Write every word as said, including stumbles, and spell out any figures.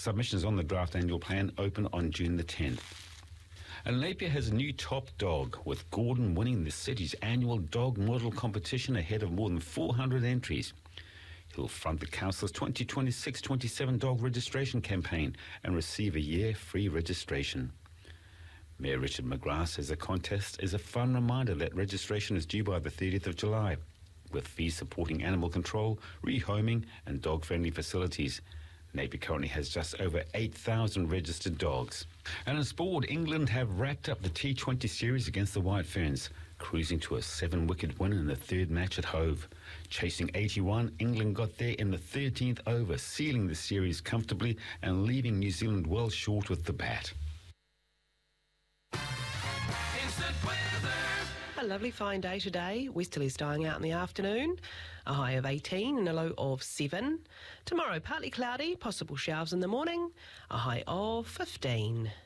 submissions on the draft annual plan open on June the tenth. And Napier has a new top dog, with Gordon winning the city's annual dog model competition ahead of more than four hundred entries. He'll front the council's twenty twenty-six twenty-seven dog registration campaign and receive a year free registration. Mayor Richard McGrath says the contest is a fun reminder that registration is due by the thirtieth of July, with fees supporting animal control, rehoming and dog-friendly facilities. Napier currently has just over eight thousand registered dogs. And in sport, England have wrapped up the T twenty series against the White Ferns, cruising to a seven-wicket win in the third match at Hove. Chasing eighty-one, England got there in the thirteenth over, sealing the series comfortably and leaving New Zealand well short with the bat. A lovely fine day today. Westerlies dying out in the afternoon. A high of eighteen and a low of seven. Tomorrow, partly cloudy, possible showers in the morning. A high of fifteen.